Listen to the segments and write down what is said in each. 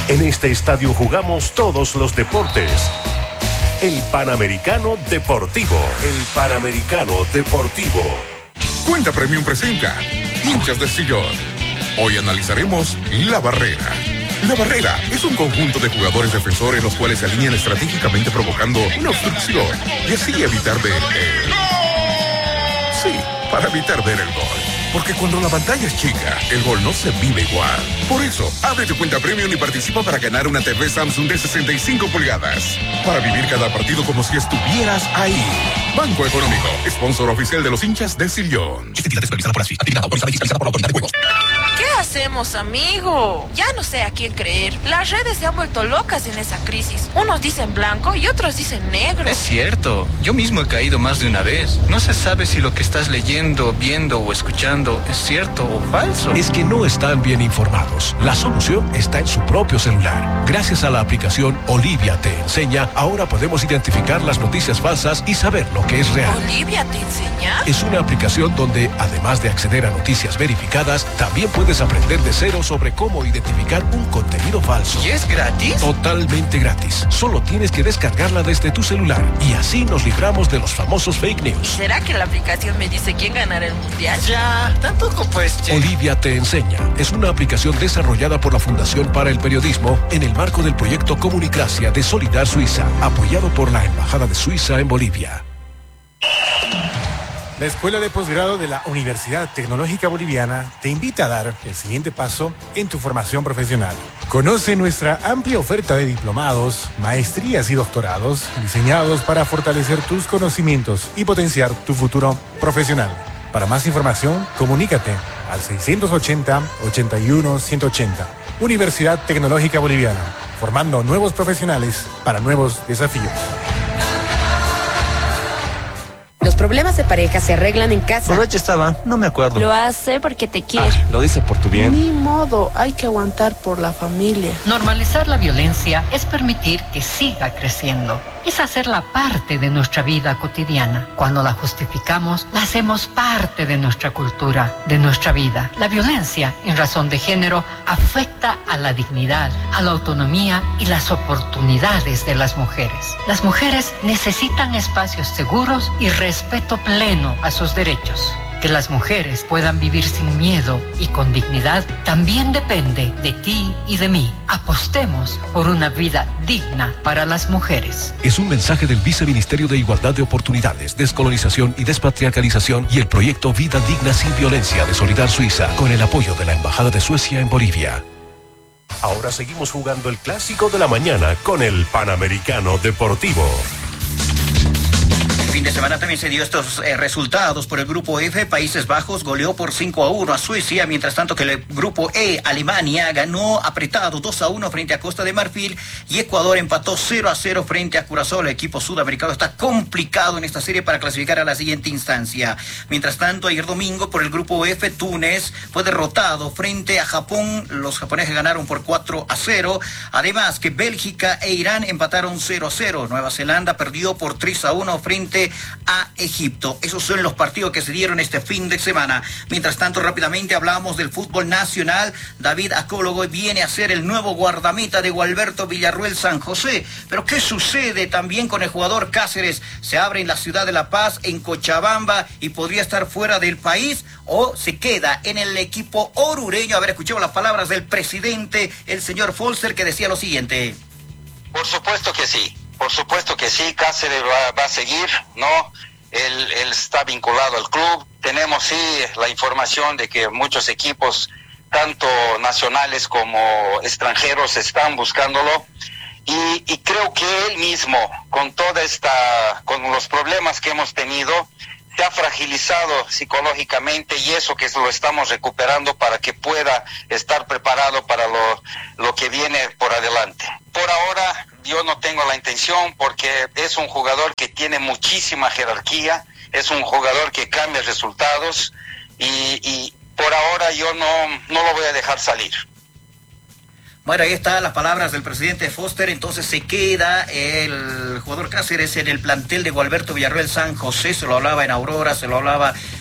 En este estadio jugamos todos los deportes. El Panamericano Deportivo. El Panamericano Deportivo. Cuenta Premium presenta Hinchas de Sillón. Hoy analizaremos La Barrera. La Barrera es un conjunto de jugadores defensores los cuales se alinean estratégicamente provocando una obstrucción y así evitar ver Sí, para evitar ver el gol. Porque cuando la pantalla es chica, el gol no se vive igual. Por eso, abre tu cuenta Premium y participa para ganar una TV Samsung de 65 pulgadas. Para vivir cada partido como si estuvieras ahí. Banco Económico, sponsor oficial de los hinchas de Sillón. Actividad supervisada por ASFI. Actividad autorizada y fiscalizada por la Autoridad de Juegos. ¿Qué hacemos, amigo? Ya no sé a quién creer. Las redes se han vuelto locas en esa crisis. Unos dicen blanco y otros dicen negro. Es cierto. Yo mismo he caído más de una vez. No se sabe si lo que estás leyendo, viendo o escuchando es cierto o falso. Es que no están bien informados. La solución está en su propio celular. Gracias a la aplicación Olivia Te Enseña, ahora podemos identificar las noticias falsas y saber lo que es real. ¿Olivia Te Enseña? Es una aplicación donde, además de acceder a noticias verificadas, también puedes aprender de cero sobre cómo identificar un contenido falso. ¿Y es gratis? Totalmente gratis. Solo tienes que descargarla desde tu celular y así nos libramos de los famosos fake news. ¿Será que la aplicación me dice quién ganará el mundial? Ya, tampoco pues, che. Olivia Te Enseña es una aplicación desarrollada por la Fundación para el Periodismo en el marco del proyecto Comunicracia de Solidar Suiza, apoyado por la Embajada de Suiza en Bolivia. La Escuela de Posgrado de la Universidad Tecnológica Boliviana te invita a dar el siguiente paso en tu formación profesional. Conoce nuestra amplia oferta de diplomados, maestrías y doctorados diseñados para fortalecer tus conocimientos y potenciar tu futuro profesional. Para más información, comunícate al 680-81-180. Universidad Tecnológica Boliviana, formando nuevos profesionales para nuevos desafíos. Los problemas de pareja se arreglan en casa. Borracha estaba, no me acuerdo. Lo hace porque te quiere. Lo dice por tu bien. Ni modo, hay que aguantar por la familia. Normalizar la violencia es permitir que siga creciendo. Es hacerla parte de nuestra vida cotidiana. Cuando la justificamos, la hacemos parte de nuestra cultura, de nuestra vida. La violencia en razón de género afecta a la dignidad, a la autonomía y las oportunidades de las mujeres. Las mujeres necesitan espacios seguros y respeto pleno a sus derechos. Que las mujeres puedan vivir sin miedo y con dignidad también depende de ti y de mí. Apostemos por una vida digna para las mujeres. Es un mensaje del Viceministerio de Igualdad de Oportunidades, Descolonización y Despatriarcalización y el proyecto Vida Digna Sin Violencia de Solidar Suiza, con el apoyo de la Embajada de Suecia en Bolivia. Ahora seguimos jugando el clásico de la mañana con el Panamericano Deportivo. Fin de semana también se dio estos resultados por el grupo F. Países Bajos goleó por 5-1 a Suecia, mientras tanto que el grupo E, Alemania, ganó apretado 2-1 frente a Costa de Marfil y Ecuador empató 0-0 frente a Curazao. El equipo sudamericano está complicado en esta serie para clasificar a la siguiente instancia. Mientras tanto, ayer domingo por el grupo F, Túnez fue derrotado frente a Japón. Los japoneses ganaron por 4-0. Además que Bélgica e Irán empataron 0-0. Nueva Zelanda perdió por 3-1 frente a Egipto. Esos son los partidos que se dieron este fin de semana. Mientras tanto, rápidamente hablamos del fútbol nacional. David Acólogo viene a ser el nuevo guardameta de Gualberto Villarruel San José. Pero ¿qué sucede también con el jugador Cáceres? ¿Se abre en la ciudad de La Paz, en Cochabamba, y podría estar fuera del país? ¿O se queda en el equipo orureño? A ver, escuchemos las palabras del presidente, el señor Folster, que decía lo siguiente. Por supuesto que sí. Por supuesto que sí, Cáceres va a seguir, ¿no? Él está vinculado al club. Tenemos sí la información de que muchos equipos, tanto nacionales como extranjeros, están buscándolo. Y creo que él mismo, con con los problemas que hemos tenido, se ha fragilizado psicológicamente y eso que lo estamos recuperando para que pueda estar preparado para lo que viene por adelante. Por ahora yo no tengo la intención porque es un jugador que tiene muchísima jerarquía, es un jugador que cambia resultados y por ahora yo no lo voy a dejar salir. Bueno, ahí están las palabras del presidente Foster. Entonces se queda el jugador Cáceres en el plantel de Gualberto Villarruel San José. Se lo hablaba en Aurora, se lo hablaba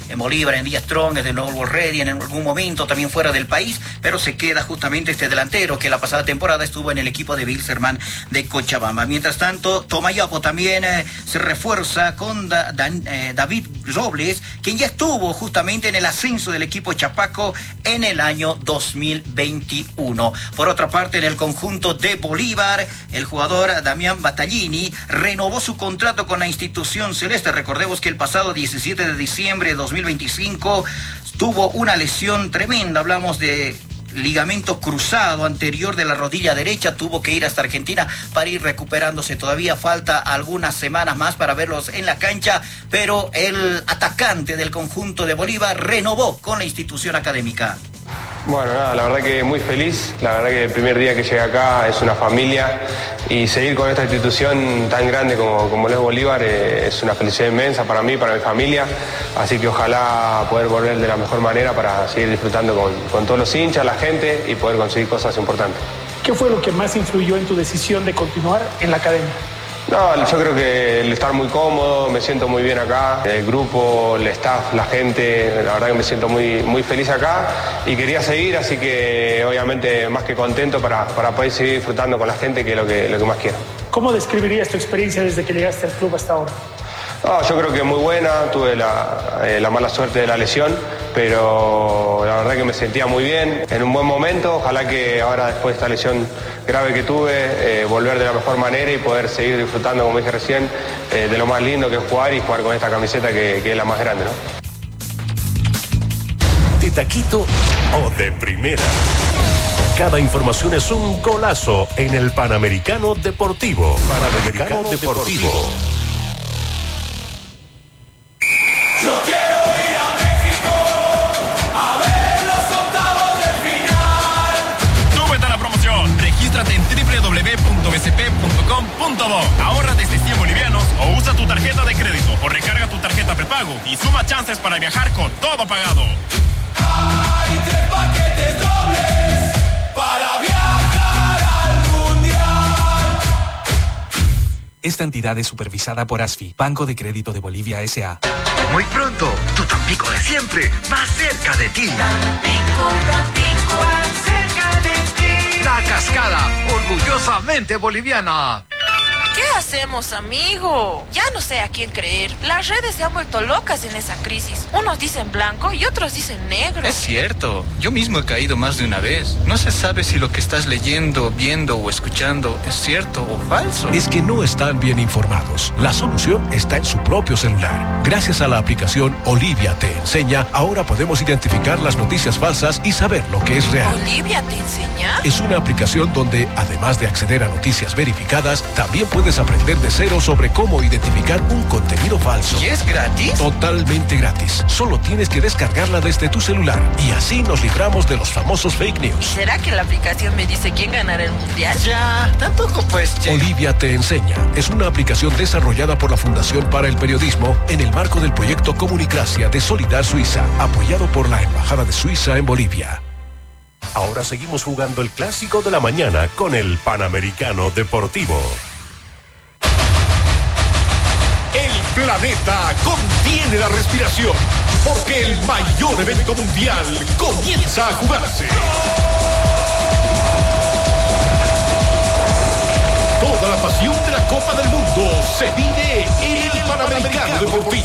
en Bolívar, en Villa Strong, de nuevo Ready, en algún momento también fuera del país, pero se queda justamente este delantero que la pasada temporada estuvo en el equipo de Wilstermann de Cochabamba. Mientras tanto, Tomayapo también se refuerza con David Robles, quien ya estuvo justamente en el ascenso del equipo Chapaco en el año 2021. Por otra parte, en el conjunto de Bolívar, el jugador Damián Battaglini renovó su contrato con la institución celeste. Recordemos que el pasado 17 de diciembre de 2025 tuvo una lesión tremenda. Hablamos de ligamento cruzado anterior de la rodilla derecha, tuvo que ir hasta Argentina para ir recuperándose. Todavía falta algunas semanas más para verlos en la cancha, pero el atacante del conjunto de Bolívar renovó con la institución académica. Bueno, nada, la verdad que muy feliz, la verdad que el primer día que llegué acá es una familia y seguir con esta institución tan grande como lo es Bolívar es una felicidad inmensa para mí, para mi familia, así que ojalá poder volver de la mejor manera para seguir disfrutando con todos los hinchas, la gente y poder conseguir cosas importantes. ¿Qué fue lo que más influyó en tu decisión de continuar en la academia? No, yo creo que el estar muy cómodo, me siento muy bien acá, el grupo, el staff, la gente, la verdad que me siento muy feliz acá y quería seguir, así que obviamente más que contento para poder seguir disfrutando con la gente, que es lo que más quiero. ¿Cómo describirías tu experiencia desde que llegaste al club hasta ahora? No, yo creo que muy buena, tuve la mala suerte de la lesión, pero la verdad que me sentía muy bien, en un buen momento, ojalá que ahora después de esta lesión grave que tuve, volver de la mejor manera y poder seguir disfrutando, como dije recién, de lo más lindo que es jugar y jugar con esta camiseta que es la más grande, ¿no? De taquito o de primera. Cada información es un golazo en el Panamericano Deportivo. Panamericano Deportivo. Yo quiero ir a México a ver los octavos de final. Súbete a la promoción. Regístrate en www.bcp.com.bo. Ahorra desde 100 bolivianos o usa tu tarjeta de crédito o recarga tu tarjeta prepago y suma chances para viajar con todo pagado. Hay 3 paquetes dobles para viajar al mundial. Esta entidad es supervisada por ASFI, Banco de Crédito de Bolivia S.A. Muy pronto, tu Tampico de siempre, más cerca de ti. Tampico, más cerca de ti. La Cascada, orgullosamente boliviana. ¿Qué hacemos, amigo? Ya no sé a quién creer. Las redes se han vuelto locas en esa crisis. Unos dicen blanco y otros dicen negro. Es cierto. Yo mismo he caído más de una vez. No se sabe si lo que estás leyendo, viendo o escuchando es cierto o falso. Es que no están bien informados. La solución está en su propio celular. Gracias a la aplicación Olivia Te Enseña, ahora podemos identificar las noticias falsas y saber lo que es real. ¿Olivia Te Enseña? Es una aplicación donde, además de acceder a noticias verificadas, también puedes aprender de cero sobre cómo identificar un contenido falso. ¿Y es gratis? Totalmente gratis. Solo tienes que descargarla desde tu celular y así nos libramos de los famosos fake news. ¿Será que la aplicación me dice quién ganará el mundial? Ya, tampoco pues, che. Olivia Te Enseña es una aplicación desarrollada por la Fundación para el Periodismo en el marco del proyecto Comunicracia de Solidar Suiza, apoyado por la Embajada de Suiza en Bolivia. Ahora seguimos jugando el clásico de la mañana con el Panamericano Deportivo. El planeta contiene la respiración, porque el mayor evento mundial comienza a jugarse. Toda la pasión de la Copa del Mundo se vive en el Panamericano Deportivo.